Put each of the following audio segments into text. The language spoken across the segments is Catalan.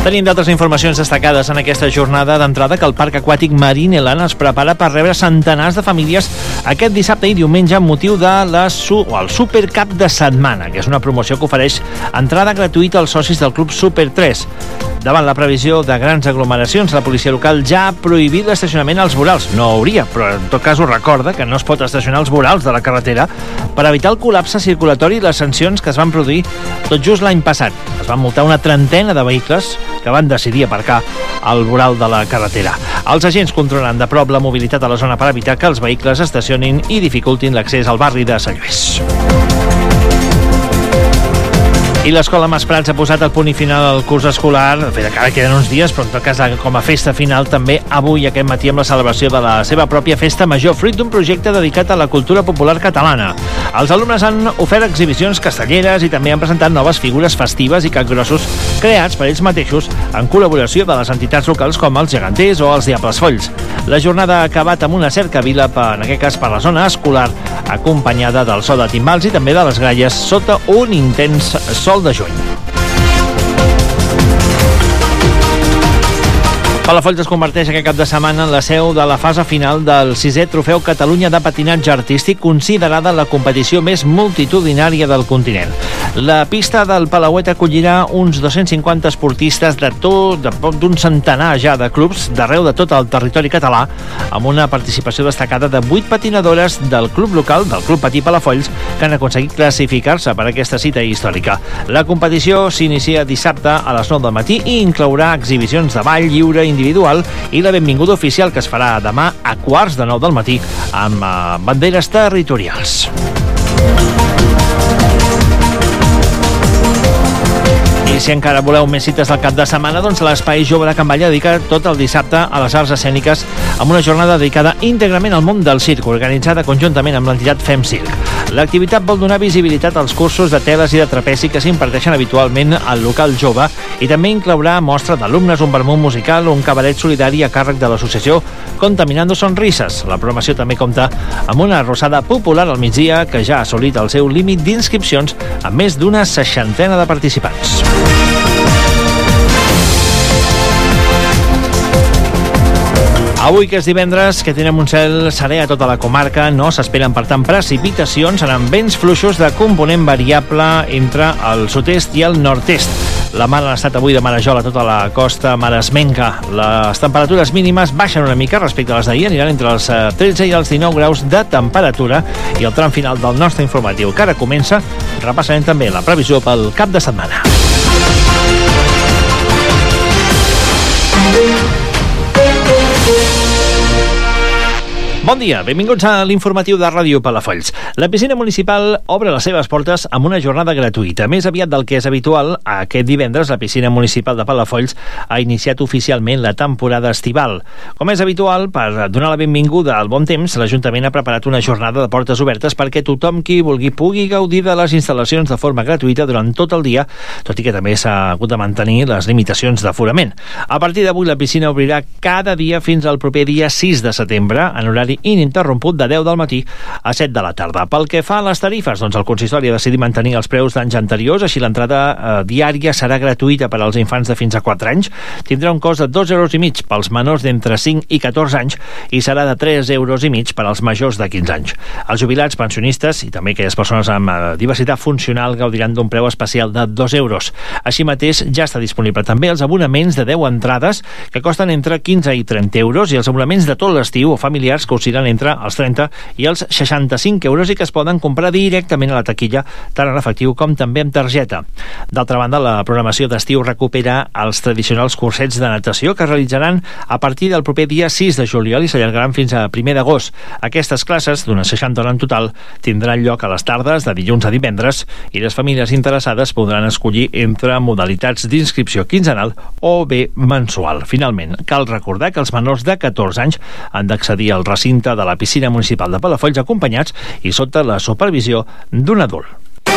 Tenim d'altres informacions destacades en aquesta jornada. D'entrada, que el Parc Aquàtic Marineland es prepara per rebre centenars de famílies aquest dissabte i diumenge amb motiu de el Super Cap de Setmana, que és una promoció que ofereix entrada gratuïta als socis del Club Super 3. Davant la previsió de grans aglomeracions, la policia local ja ha prohibit l'estacionament als vorals. No hauria, però en tot cas us recorda que no es pot estacionar als vorals de la carretera per evitar el col·lapse circulatori i les sancions que es van produir tot just l'any passat. Es van multar una trentena de vehicles que van decidir aparcar al voral de la carretera. Els agents controlaran de prop la mobilitat a la zona per evitar que els vehicles estacionin i dificultin l'accés al barri de Sant Lluís. I l'Escola Mas Prats ha posat el punt i final al curs escolar. De fet, encara queden uns dies, però en tot cas com a festa final també avui, aquest matí, amb la celebració de la seva pròpia festa major, fruit d'un projecte dedicat a la cultura popular catalana. Els alumnes han ofert exhibicions castelleres i també han presentat noves figures festives i capgrossos creats per ells mateixos en col·laboració de les entitats locals com els Geganters o els Diables Folls. La jornada ha acabat amb una cercavila, en aquest cas per la zona escolar, acompanyada del so de timbals i també de les gralles sota un intens sol de juny. Palafolls es converteix aquest cap de setmana en la seu de la fase final del 6è Trofeu Catalunya de Patinatge Artístic, considerada la competició més multitudinària del continent. La pista del Palauet acollirà uns 250 esportistes d'un centenar ja de clubs d'arreu de tot el territori català, amb una participació destacada de 8 patinadores del club local, del Club Patí Palafolls, que han aconseguit classificar-se per aquesta cita històrica. La competició s'inicia dissabte a les 9 del matí i inclourà exhibicions de ball lliure individual i la benvinguda oficial, que es farà demà a 8:45 del matí amb banderes territorials. I si encara voleu més cites del cap de setmana, doncs l'Espai Jove de Can Balla dedica tot el dissabte a les arts escèniques amb una jornada dedicada íntegrament al món del circ, organitzada conjuntament amb l'entitat Fem Circ. L'activitat vol donar visibilitat als cursos de teles i de trapezi que s'imparteixen habitualment al local jove i també inclourà mostra d'alumnes, un vermut musical, un cabaret solidari a càrrec de l'associació Contaminando Sonrises. La programació també compta amb una arrossada popular al migdia que ja ha assolit el seu límit d'inscripcions amb més d'una 60 de participants. Avui, que és divendres, que tenim un cel serè a tota la comarca, no s'esperen, per tant, precipitacions, seran vents fluixos de component variable entre el sud-est i el nord-est. La mar ha estat avui de marejol a tota la costa maresmenca. Les temperatures mínimes baixen una mica respecte a les d'ahir, aniran entre els 13 i els 19 graus de temperatura, i el tram final del nostre informatiu, que ara comença, repassarem també la previsió pel cap de setmana. Bon dia, benvinguts a l'informatiu de Ràdio Palafolls. La piscina municipal obre les seves portes amb una jornada gratuïta. Més aviat del que és habitual, aquest divendres la piscina municipal de Palafolls ha iniciat oficialment la temporada estival. Com és habitual, per donar la benvinguda al bon temps, l'Ajuntament ha preparat una jornada de portes obertes perquè tothom qui vulgui pugui gaudir de les instal·lacions de forma gratuïta durant tot el dia, tot i que també s'ha hagut de mantenir les limitacions d'aforament. A partir d'avui la piscina obrirà cada dia fins al proper dia 6 de setembre, en horari ininterromput de 10 del matí a 7 de la tarda. Pel que fa a les tarifes, doncs el consistori ha decidit mantenir els preus d'anys anteriors, així l'entrada diària serà gratuïta per als infants de fins a 4 anys, tindrà un cost de 2,5 € pels menors d'entre 5 i 14 anys i serà de 3,5 € per als majors de 15 anys. Els jubilats, pensionistes i també aquelles persones amb diversitat funcional gaudiran d'un preu especial de 2 €. Així mateix, ja està disponible també els abonaments de 10 entrades que costen entre 15 i 30 € i els abonaments de tot l'estiu o familiars que oscil·len entre els 30 i els 65 € i que es poden comprar directament a la taquilla, tant en efectiu com també amb targeta. D'altra banda, la programació d'estiu recupera els tradicionals cursets de natació que es realitzaran a partir del proper dia 6 de juliol i s'allargaran fins a 1 d'agost. Aquestes classes, d'unes 60 hores en total, tindran lloc a les tardes de dilluns a divendres i les famílies interessades podran escollir entre modalitats d'inscripció quinzenal o bé mensual. Finalment, cal recordar que els menors de 14 anys han d'accedir al recinte de la piscina municipal de Palafolls acompanyats i sota la supervisió d'un adult.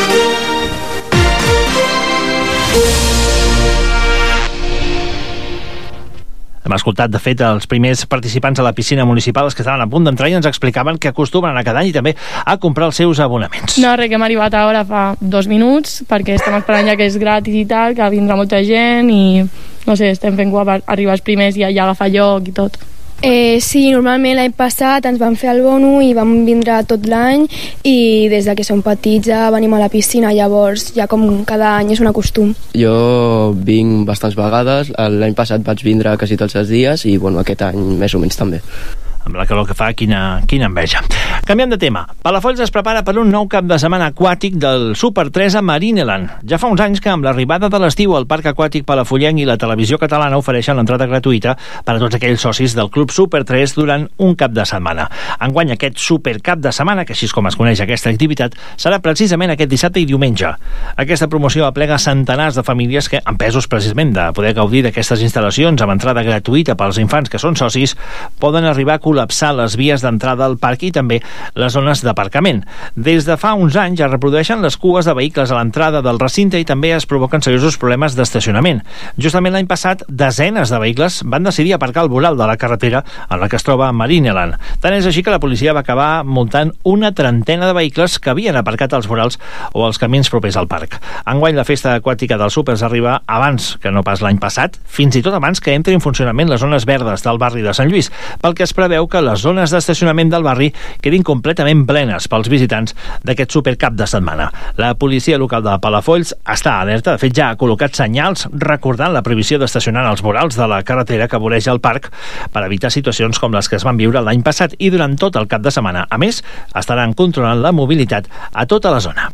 Hem escoltat, de fet, els primers participants a la piscina municipal, els que estaven a punt d'entrar, i ens explicaven que acostumen a anar cada any i també a comprar els seus abonaments. No, res, que hem arribat ara fa 2 minuts, perquè estem esperant ja que és gratis i tal, que vindrà molta gent i no sé, estem fent arribar els primers i ja agafar lloc i tot. Sí, normalment l'any passat ens van fer el bono i vam vindre tot l'any i des que som petits ja venim a la piscina, llavors ja com cada any és un costum. Jo vinc bastants vegades, l'any passat vaig vindre quasi tots els dies i bueno, aquest any més o menys també. Amb la calor que fa, quina enveja. Canviem de tema. Palafolls es prepara per un nou cap de setmana aquàtic del Super 3 a Marineland. Ja fa uns anys que amb l'arribada de l'estiu el Parc Aquàtic Palafollenc i la televisió catalana ofereixen l'entrada gratuïta per a tots aquells socis del Club Super 3 durant un cap de setmana. Enguany aquest Super Cap de Setmana, que així és com es coneix aquesta activitat, serà precisament aquest dissabte i diumenge. Aquesta promoció aplega centenars de famílies que, empesos precisament de poder gaudir d'aquestes instal·lacions amb entrada gratuïta pels infants que són socis, poden arribar a col·lapsar les vies d'entrada al parc i també les zones d'aparcament. Des de fa uns anys es reprodueixen les cues de vehicles a l'entrada del recinte i també es provoquen seriosos problemes d'estacionament. Justament l'any passat, desenes de vehicles van decidir aparcar al voral de la carretera en la que es troba Marineland. Tant és així que la policia va acabar multant una trentena de vehicles que havien aparcat als vorals o als camins propers al parc. Enguany la festa aquàtica dels Supers arriba abans que no pas l'any passat, fins i tot abans que entri en funcionament les zones verdes del barri de Sant Lluís, pel que es preveu que les zones d'estacionament del barri quedin completament plenes pels visitants d'aquest supercap de setmana. La policia local de Palafolls està alerta, de fet ja ha col·locat senyals recordant la prohibició d'estacionar als vorals de la carretera que voreja el parc per evitar situacions com les que es van viure l'any passat i durant tot el cap de setmana. A més, estaran controlant la mobilitat a tota la zona.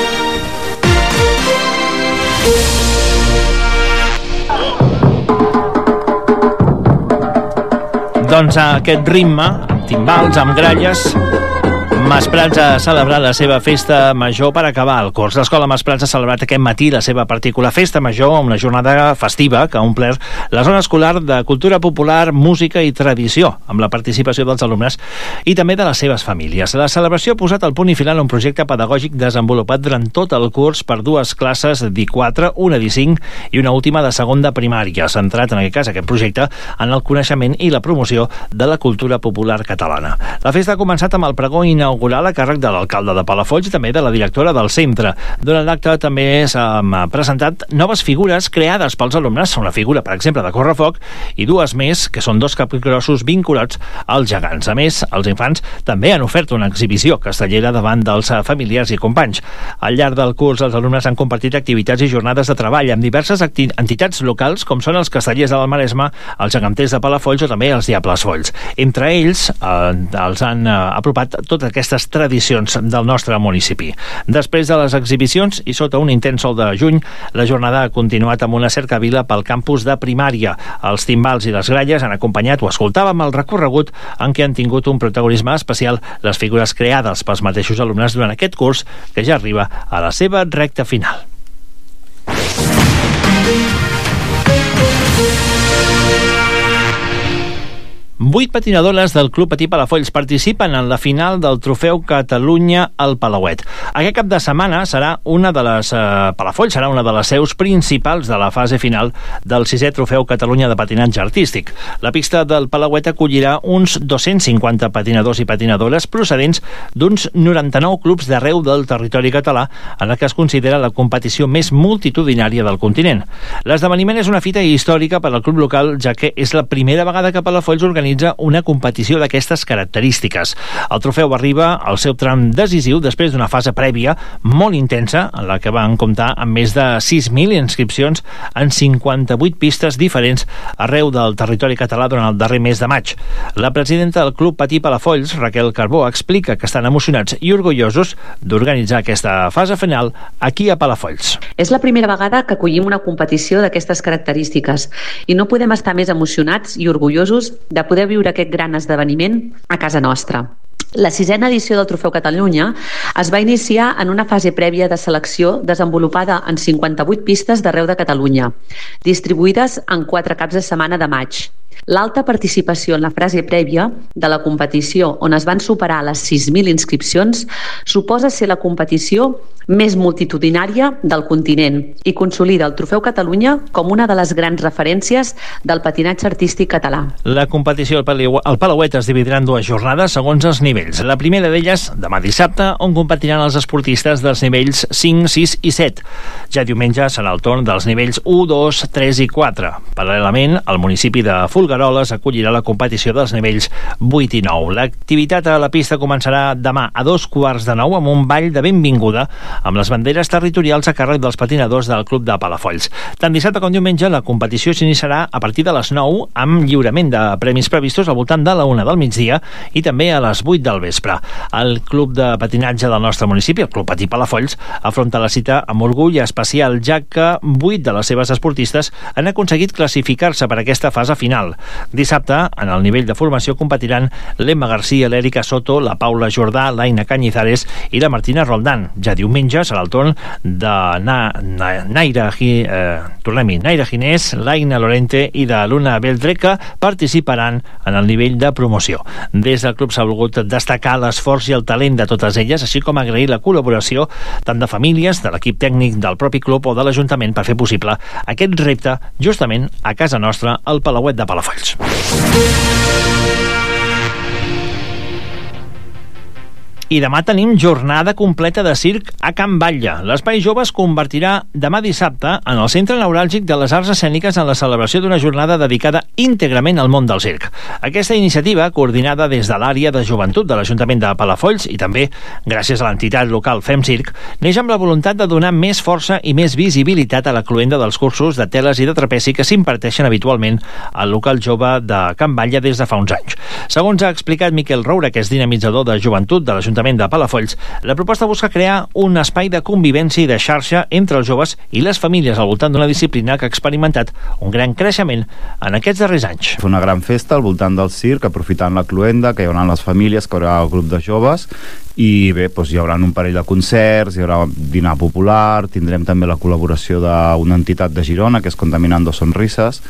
Doncs a aquest ritme, amb timbals, amb gralles, Masprats ha celebrat la seva festa major per acabar el curs. L'Escola Masprats ha celebrat aquest matí la seva particular festa major amb una jornada festiva que ha omplert la zona escolar de cultura popular, música i tradició, amb la participació dels alumnes i també de les seves famílies. La celebració ha posat el punt i final a un projecte pedagògic desenvolupat durant tot el curs per dues classes d'I4, una d'I5 i una última de segon de primària, centrat en aquest cas aquest projecte en el coneixement i la promoció de la cultura popular catalana. La festa ha començat amb el pregó inaugural a càrrec de l'alcalde de Palafolls i també de la directora del centre. Durant l'acte també s'han presentat noves figures creades pels alumnes, una figura, per exemple, de correfoc i dues més, que són dos capgrossos vinculats als gegants. A més, els infants també han ofert una exhibició castellera davant dels familiars i companys. Al llarg del curs, els alumnes han compartit activitats i jornades de treball amb diverses entitats locals, com són els castellers del Maresme, els geganters de Palafolls o també els Diables Folls. Entre ells, els han apropat totes aquestes tradicions del nostre municipi. Després de les exhibicions i sota un intens sol de juny, la jornada ha continuat amb una cercavila pel campus de primària. Els timbals i les gralles han acompanyat o escoltàvem el recorregut en què han tingut un protagonisme especial les figures creades pels mateixos alumnes durant aquest curs que ja arriba a la seva recta final. Vuit patinadores del Club Patí Palafolls participen en la final del Trofeu Catalunya al Palauet. Aquest cap de setmana serà una de les Palafolls serà una de les seus principals de la fase final del 6è Trofeu Catalunya de patinatge artístic. La pista del Palauet acollirà uns 250 patinadors i patinadores procedents d'uns 99 clubs d'arreu del territori català, en la que es considera la competició més multitudinària del continent. L'esdeveniment és una fita històrica per al club local, ja que és la primera vegada que Palafolls organitza una competició d'aquestes característiques. El trofeu arriba al seu tram decisiu després d'una fase prèvia molt intensa, en la que van comptar amb més de 6.000 inscripcions en 58 pistes diferents arreu del territori català durant el darrer mes de maig. La presidenta del Club Patí Palafolls, Raquel Carbó, explica que estan emocionats i orgullosos d'organitzar aquesta fase final aquí a Palafolls. És la primera vegada que acollim una competició d'aquestes característiques i no podem estar més emocionats i orgullosos de poder viure aquest gran esdeveniment a casa nostra. La 6a edició del Trofeu Catalunya es va iniciar en una fase prèvia de selecció desenvolupada en 58 pistes d'arreu de Catalunya, distribuïdes en 4 caps de setmana de maig. L'alta participació en la fase prèvia de la competició, on es van superar les 6.000 inscripcions, suposa ser la competició més multitudinària del continent i consolida el Trofeu Catalunya com una de les grans referències del patinatge artístic català. La competició al Palauet es dividirà en 2 jornades segons els nivells. La primera d'elles, demà dissabte, on competiran els esportistes dels nivells 5, 6 i 7. Ja diumenge serà el torn dels nivells 1, 2, 3 i 4. Paral·lelament, el municipi de Folgueroles acollirà la competició dels nivells 8 i 9. L'activitat a la pista començarà demà a 2:15 amb un ball de benvinguda amb les banderes territorials a càrrec dels patinadors del Club de Palafolls. Tant dissabte com diumenge, la competició s'iniciarà a partir de les 9 amb lliurament de premis previstos al voltant de la 1 del migdia i també a les 8 del vespre. El Club de Patinatge del nostre municipi, el Club Patí Palafolls, afronta la cita amb orgull especial, ja que 8 de les seves esportistes han aconseguit classificar-se per aquesta fase final. Dissabte, en el nivell de formació, competiran l'Emma Garcia, l'Èrica Soto, la Paula Jordà, l'Aina Cañizares i la Martina Roldán. Ja diumenge serà el torn de Naira Ginés, l'Aina Lorente i de Luna Beldre, que participaran en el nivell de promoció. Des del club s'ha volgut destacar l'esforç i el talent de totes elles, així com agrair la col·laboració tant de famílies, de l'equip tècnic del propi club o de l'Ajuntament per fer possible aquest repte justament a casa nostra, al Palauet de Palafolls. I demà tenim jornada completa de circ a Can Batlle. L'Espai Jove es convertirà demà dissabte en el centre neuràlgic de les arts escèniques en la celebració d'una jornada dedicada íntegrament al món del circ. Aquesta iniciativa, coordinada des de l'àrea de joventut de l'Ajuntament de Palafolls i també gràcies a l'entitat local Fem Circ, neix amb la voluntat de donar més força i més visibilitat a la cloenda dels cursos de teles i de trapeci que s'imparteixen habitualment al local jove de Can Batlle des de fa uns anys. Segons ha explicat Miquel Roura, que és dinamitzador de joventut de l'Ajuntament de Palafolls, la proposta busca crear un espai de convivència i de xarxa entre els joves i les famílies al voltant d'una disciplina que ha experimentat un gran creixement en aquests darrers anys. Fer una gran festa al voltant del circ, aprofitant la cloenda, que hi haurà les famílies, que hi haurà el grup de joves, i bé, doncs hi haurà un parell de concerts, hi haurà dinar popular, tindrem també la col·laboració d'una entitat de Girona, que és Contaminando Sonrises,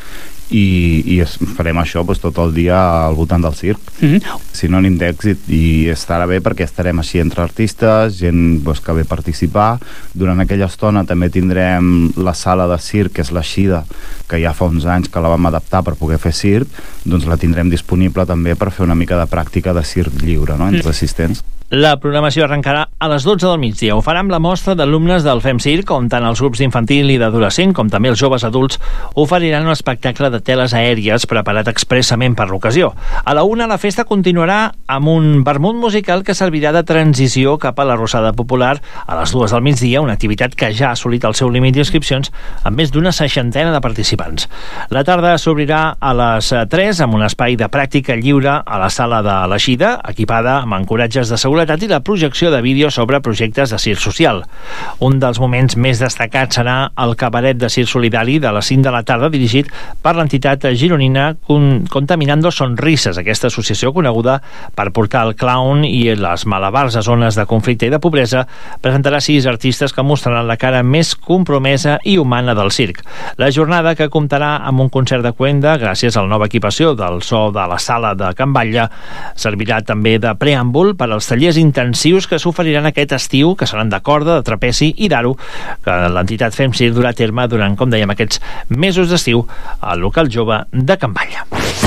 i farem això doncs, tot el dia al voltant del circ. Sinònim d'èxit, i estarà bé perquè estarem així entre artistes, gent doncs, que ve a participar. Durant aquella estona també tindrem la sala de circ, que és la Xida, que ja fa uns anys que la vam adaptar per poder fer circ, doncs la tindrem disponible també per fer una mica de pràctica de circ lliure, no?, entre assistents. La programació arrencarà a les 12 del migdia. Ho farà amb la mostra d'alumnes del Fem Circ, on tant els grups d'infantil i d'adolescent com també els joves adults oferiran un espectacle de teles aèries preparat expressament per l'ocasió. A la 1 la festa continuarà amb un vermut musical que servirà de transició cap a la Rosada Popular a les 2 del migdia, una activitat que ja ha assolit el seu límit d'inscripcions amb més d'una 60 de participants. La tarda s'obrirà a les 3 amb un espai de pràctica lliure a la sala de la Xida, equipada amb ancoratges de seguretat i la projecció de vídeos sobre projectes de circ social. Un dels moments més destacats serà el cabaret de circ solidari de les 5 de la tarda, dirigit per l'entitat gironina Contaminando Sonrises. Aquesta associació, coneguda per portar el clown i les malabars a zones de conflicte i de pobresa, presentarà 6 artistes que mostraran la cara més compromesa i humana del circ. La jornada, que comptarà amb un concert de cloenda gràcies a la nova equipació del so de la sala de Can Batlle, servirà també de preàmbul per als tallers intensius que s'oferiran aquest estiu, que seran de corda, de trapeci i d'aro, que l'entitat Fem Circ durà a terme durant, com dèiem, aquests mesos d'estiu al local jove de Can Batlle.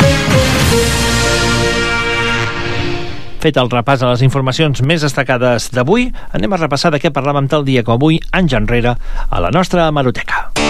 Fet el repàs a les informacions més destacades d'avui, anem a repassar de què parlàvem tal dia com avui, anys enrere, a la nostra hemeroteca.